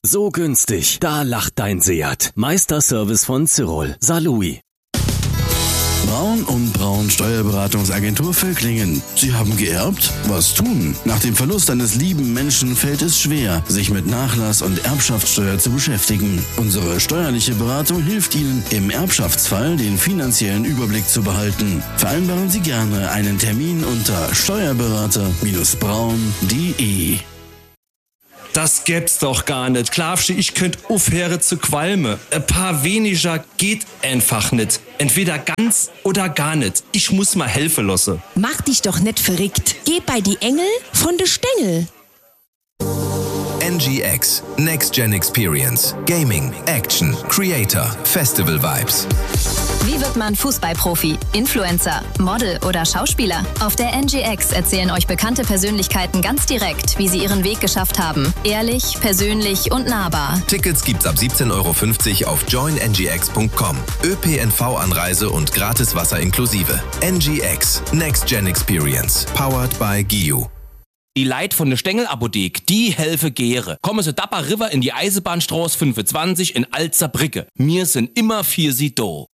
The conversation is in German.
So günstig, da lacht dein Seat. Meisterservice von Cyrol. Salui. Braun und Braun Steuerberatungsagentur Völklingen. Sie haben geerbt? Was tun? Nach dem Verlust eines lieben Menschen fällt es schwer, sich mit Nachlass- und Erbschaftssteuer zu beschäftigen. Unsere steuerliche Beratung hilft Ihnen, im Erbschaftsfall den finanziellen Überblick zu behalten. Vereinbaren Sie gerne einen Termin unter steuerberater-braun.de. Das gäb's doch gar nicht. Klarste, ich könnt aufhören zu qualmen. Ein paar weniger geht einfach nicht. Entweder ganz oder gar nicht. Ich muss mal helfen lassen. Mach dich doch nicht verrückt. Geh bei die Engel von de Stengel. NGX, Next Gen Experience, Gaming, Action, Creator, Festival Vibes. Wie wird man Fußballprofi, Influencer, Model oder Schauspieler? Auf der NGX erzählen euch bekannte Persönlichkeiten ganz direkt, wie sie ihren Weg geschafft haben. Ehrlich, persönlich und nahbar. Tickets gibt's ab 17,50 € auf joinngx.com. ÖPNV-Anreise und gratis Wasser inklusive. NGX, Next Gen Experience, powered by GIU. Die Leit von der Stengel-Apothek, die helfe Gere. Kommen Sie Dapper River in die Eisenbahnstraße 25 in Alzerbrücke. Wir sind immer für Sie da.